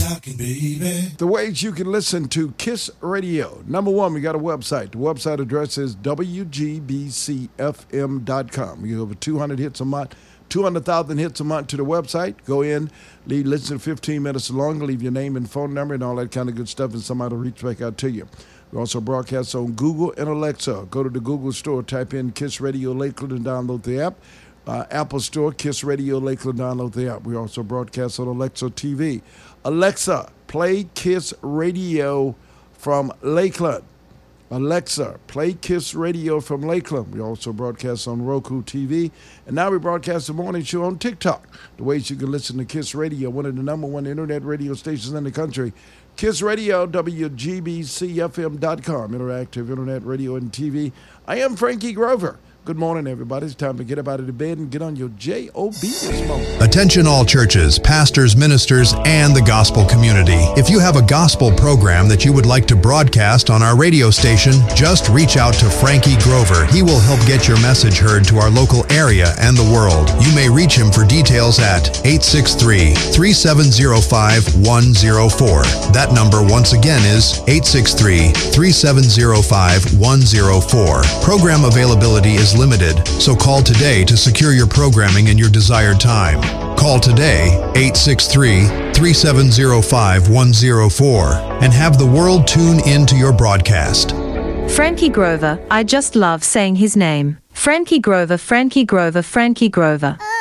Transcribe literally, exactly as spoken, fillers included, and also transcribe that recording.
knocking, baby. The ways you can listen to Kiss Radio. Number one, we got a website. The website address is W G B C F M dot com. We have over two hundred hits a month, two hundred thousand hits a month to the website. Go in, leave, listen fifteen minutes long, leave your name and phone number and all that kind of good stuff, and somebody will reach back out to you. We also broadcast on Google and Alexa. Go to the Google store, type in Kiss Radio Lakeland and download the app. Uh, Apple Store, Kiss Radio Lakeland, download the app. We also broadcast on Alexa T V. Alexa, play Kiss Radio from Lakeland. Alexa, play Kiss Radio from Lakeland. We also broadcast on Roku T V. And now we broadcast the morning show on TikTok. The ways you can listen to Kiss Radio, one of the number one internet radio stations in the country. Kiss Radio, W G B C F M dot com, interactive internet radio and T V. I am Frankie Grover. Good morning, everybody. It's time to get up out of the bed and get on your J O B this moment. Attention all churches, pastors, ministers, and the gospel community. If you have a gospel program that you would like to broadcast on our radio station, just reach out to Frankie Grover. He will help get your message heard to our local area and the world. You may reach him for details at eight six three, three seven zero five, one zero four. That number once again is eight six three, three seven zero five, one zero four. Program availability is limited, so call today to secure your programming in your desired time. Call today, eight six three, three seven zero five, one zero four, and have the world tune in to your broadcast. Frankie Grover, I just love saying his name. Frankie Grover, Frankie Grover, Frankie Grover.